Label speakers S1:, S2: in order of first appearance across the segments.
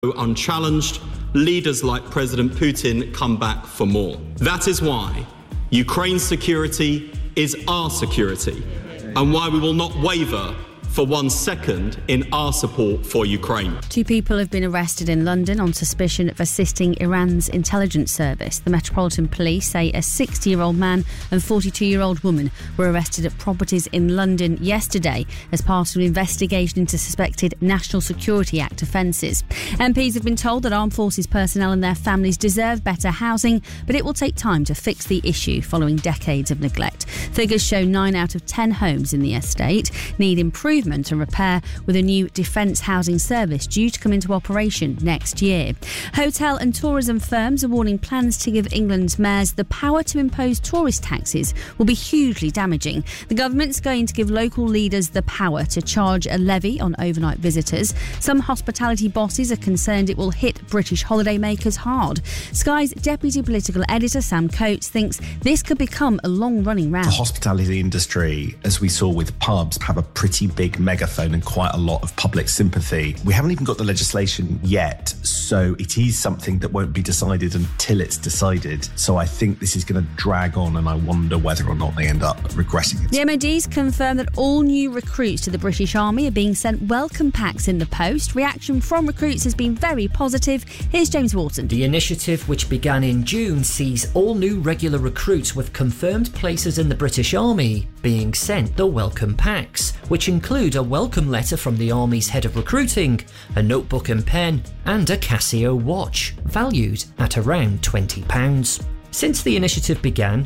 S1: Unchallenged, leaders like President Putin come back for more. That is why Ukraine's security is our security, and why we will not waver for 1 second in our support for Ukraine.
S2: 2 people have been arrested in London on suspicion of assisting Iran's intelligence service. The Metropolitan Police say a 60-year-old man and 42-year-old woman were arrested at properties in London yesterday as part of an investigation into suspected National Security Act offences. MPs have been told that armed forces personnel and their families deserve better housing, but it will take time to fix the issue following decades of neglect. Figures show 9 out of 10 homes in the estate need improvement and repair, with a new defence housing service due to come into operation next year. Hotel and tourism firms are warning plans to give England's mayors the power to impose tourist taxes will be hugely damaging. The government's going to give local leaders the power to charge a levy on overnight visitors. Some hospitality bosses are concerned it will hit British holidaymakers hard. Sky's deputy political editor Sam Coates thinks this could become a long-running round.
S3: The hospitality industry, as we saw with pubs, have a pretty big megaphone and quite a lot of public sympathy. We haven't even got the legislation yet, so it is something that won't be decided until it's decided. So I think this is going to drag on, and I wonder whether or not they end up regretting it.
S2: The MOD's confirmed that all new recruits to the British Army are being sent welcome packs in the post. Reaction from recruits has been very positive. Here's James Wharton.
S4: The initiative, which began in June, sees all new regular recruits with confirmed places in the British Army being sent the welcome packs, which include a welcome letter from the Army's head of recruiting, a notebook and pen, and a Casio watch, valued at around £20. Since the initiative began,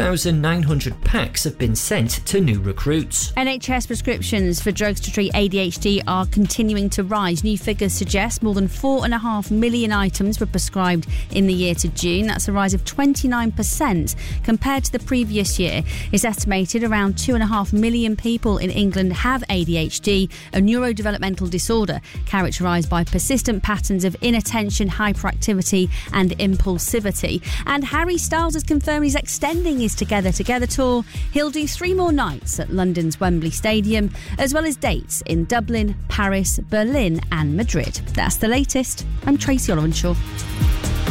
S4: 2,900 packs have been sent to new recruits.
S2: NHS prescriptions for drugs to treat ADHD are continuing to rise. New figures suggest more than 4.5 million items were prescribed in the year to June. That's a rise of 29% compared to the previous year. It's estimated around 2.5 million people in England have ADHD, a neurodevelopmental disorder characterised by persistent patterns of inattention, hyperactivity and impulsivity. And Harry Styles has confirmed he's extending his Together Together tour. He'll do 3 more nights at London's Wembley Stadium, as well as dates in Dublin, Paris, Berlin and Madrid. That's the latest. I'm Tracy Olivenshaw.